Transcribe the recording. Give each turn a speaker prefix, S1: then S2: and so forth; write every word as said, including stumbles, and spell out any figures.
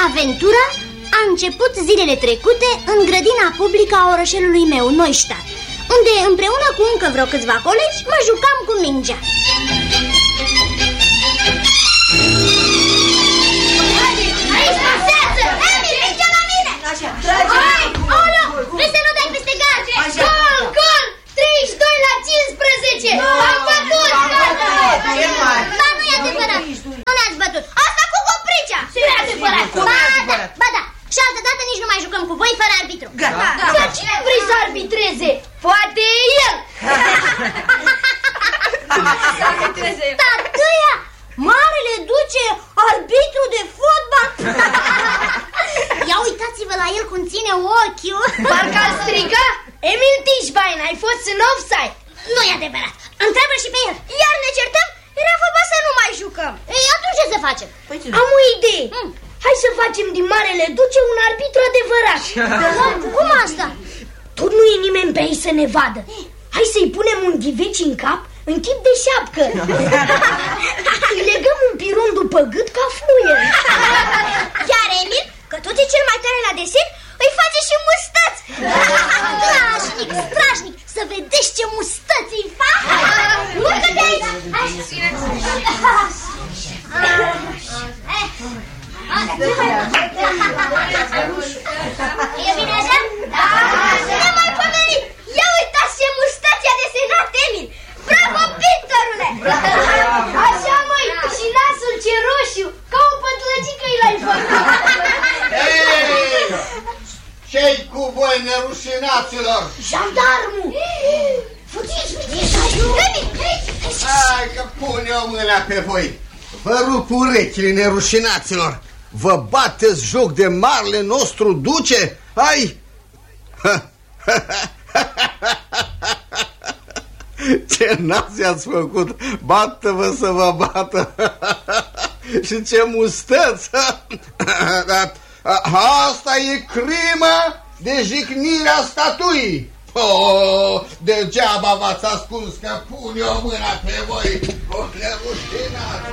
S1: Aventura a început zilele trecute în grădina publică a orășelului meu, Neustadt, unde împreună cu încă vreo câțiva colegi mă jucam cu mingea. Aici pasează! Emil, mingea la mine! Hai! Aoleu! Vrei să nu dai peste gard? Gol! Gol! treizeci și doi la cincisprezece! Am bătut! Ba, nu e adevărat! Nu ne-ați bătut! Asta cu copricea! Nu e adevărat! Ba da! Ba da! Și altă dată nici nu mai jucăm cu voi fără arbitru. Dar cine vrei să arbitreze? Poate el! Tătăia! Marele duce arbitru de fotbal! Ia uitați-vă la el cum ține ochiul. Parcă al striga: Emil Tischbein, ai fost în offside. Nu e adevărat. Întreabă și pe el. Iar ne certăm? Era vorba să nu mai jucăm. Ei, atunci ce să facem? Am o idee. Hmm. Hai să facem din Marele Duce un arbitru adevărat. Cum asta? Tot nu e nimeni pe aici să ne vadă. Hai să-i punem un ghiveci în cap în chip de șapcă. Îi legăm un piron după gât ca fluier. Iar Emil, că tot e cel mai tare la desen, îi face și mustăți. Strașnic, strașnic. Să vedeți ce mustăți îi fac. Urcă de aici. E bine așa? Da! Nemaipomenit! Ia uitați ce mustăți a desenat Emil! Bravo, pictorule! Așa, măi, și nasul ce roșu, ca o pătlăgică i l-ai făcut!
S2: Ce-i cu voi, nerușinaților?
S1: Jandarmul! Fugiți, fugiți!
S2: Hai că pun eu mâna pe voi! Vă rup urechile, nerușinaților! Vă bateți joc de marele nostru duce? Hai! Ce nazi ați făcut! Bată-vă să vă bată! Și ce mustăți! Asta e crimă de jignirea statuii! Oh, degeaba v-ați ascuns că pun eu mâna pe voi! O nerușinați!